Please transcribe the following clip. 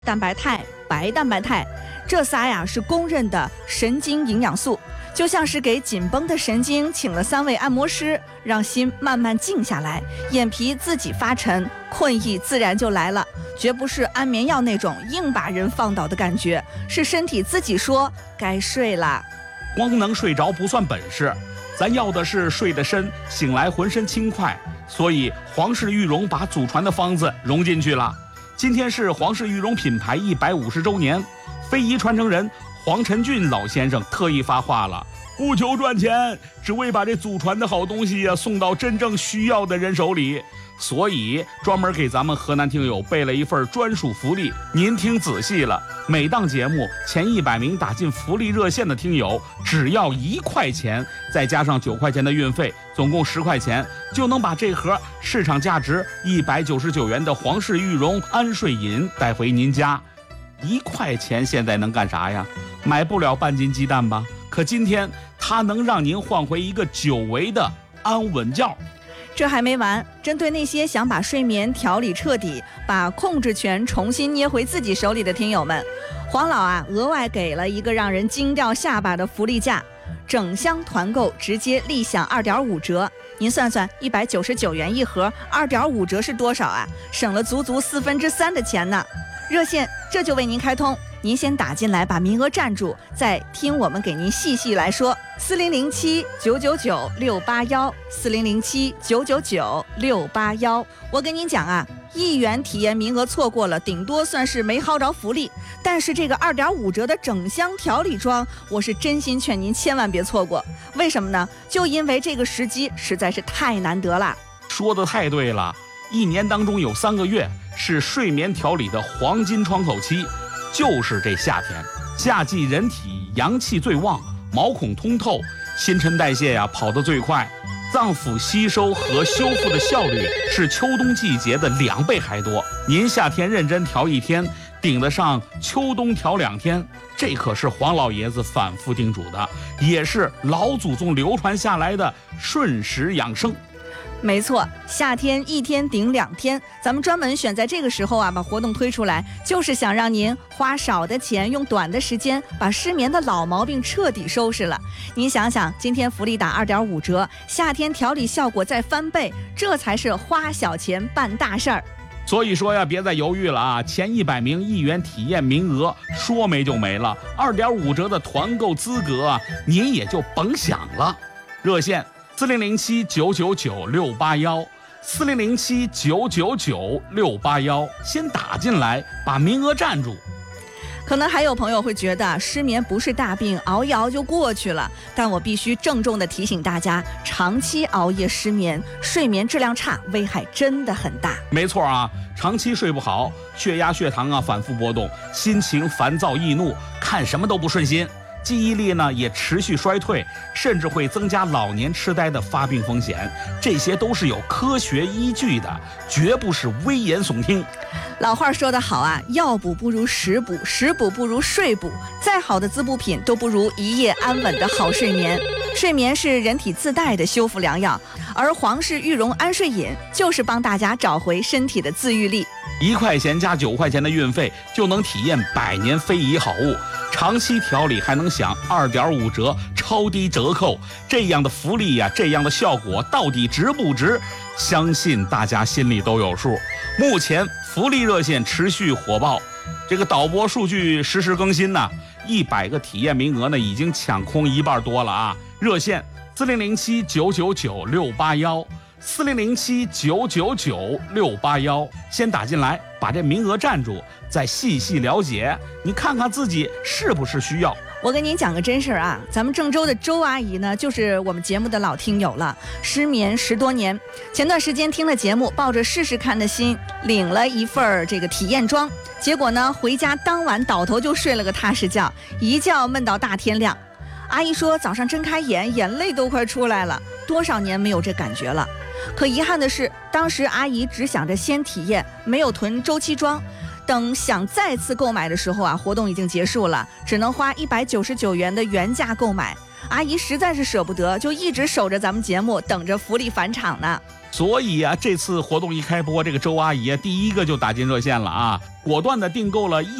蛋白肽、白蛋白肽，这仨呀是公认的神经营养素，就像是给紧绷的神经请了3位按摩师，让心慢慢静下来，眼皮自己发沉，困意自然就来了，绝不是安眠药那种硬把人放倒的感觉，是身体自己说该睡了。 光能睡着不算本事，咱要的是睡得深，醒来浑身轻快，所以皇氏玉荣把祖传的方子融进去了。今天是皇氏玉荣品牌150周年，非遗传承人黄晨俊老先生特意发话了，不求赚钱，只为把这祖传的好东西送到真正需要的人手里，所以专门给咱们河南听友备了一份专属福利。您听仔细了，每档节目前100名打进福利热线的听友，只要1块钱，再加上9块钱的运费，总共10块钱，就能把这盒市场价值199元的皇氏玉荣安睡饮带回您家。1块钱现在能干啥呀？买不了半斤鸡蛋吧？可今天它能让您换回一个久违的安稳觉。 这还没完，针对那些想把睡眠调理彻底，把控制权重新捏回自己手里的听友们，黄老额外给了一个让人惊掉下巴的福利价，整箱团购直接立享2.5折。您算算，199元一盒，2.5折是多少啊？省了足足3/4的钱呢。热线这就为您开通，您先打进来把名额占住，再听我们给您细细来说。4007-999-681，4007-999-681。我跟您讲1元体验名额错过了，顶多算是没薅着福利，但是这个2.5折的整箱调理装，我是真心劝您千万别错过。为什么呢？就因为这个时机实在是太难得了。 说得太对了，1年当中有3个月是睡眠调理的黄金窗口期，就是这夏天。夏季人体阳气最旺，毛孔通透，新陈代谢跑得最快，脏腑吸收和修复的效率是秋冬季节的2倍还多。您夏天认真调1天，顶得上秋冬调2天，这可是黄老爷子反复叮嘱的，也是老祖宗流传下来的顺时养生。 没错，夏天1天顶2天，咱们专门选在这个时候把活动推出来，就是想让您花少的钱，用短的时间把失眠的老毛病彻底收拾了。您想想，今天福利打2.5折，夏天调理效果再翻倍，这才是花小钱办大事儿。 所以说别再犹豫了前100名1元体验名额说没就没了，2.5折的团购资格您也就甭想了。热线4007-999-681，4007-999-681，先打进来把名额占住。 可能还有朋友会觉得失眠不是大病，熬一熬就过去了，但我必须郑重地提醒大家，长期熬夜失眠，睡眠质量差，危害真的很大。 没错长期睡不好，血压血糖反复波动，心情烦躁易怒，看什么都不顺心，记忆力也持续衰退，甚至会增加老年痴呆的发病风险，这些都是有科学依据的，绝不是危言耸听。 老话说得好药补不如食补，食补不如睡补，再好的滋补品都不如一夜安稳的好睡眠。睡眠是人体自带的修复良药，而皇氏玉荣安睡饮就是帮大家找回身体的自愈力。 1块钱加9块钱的运费就能体验100年非遗好物，长期调理还能享2.5折超低折扣，这样的福利这样的效果到底值不值？相信大家心里都有数。目前福利热线持续火爆，这个导播数据实时更新100个体验名额已经抢空1半多了热线4007-999-681，4007-999-681，先打进来把这名额占住，再细细了解，你看看自己是不是需要。 我跟您讲个真事儿咱们郑州的周阿姨呢，就是我们节目的老听友了，失眠10多年。前段时间听了节目，抱着试试看的心，领了一份这个体验装，结果呢，回家当晚倒头就睡了个踏实觉，一觉闷到大天亮。阿姨说早上睁开眼，眼泪都快出来了，多少年没有这感觉了。可遗憾的是，当时阿姨只想着先体验，没有囤周期装。等想再次购买的时候活动已经结束了，只能花199元的原价购买。阿姨实在是舍不得，就一直守着咱们节目，等着福利返场呢。 所以啊，这次活动一开播，这个周阿姨第一个就打进热线了啊，果断的订购了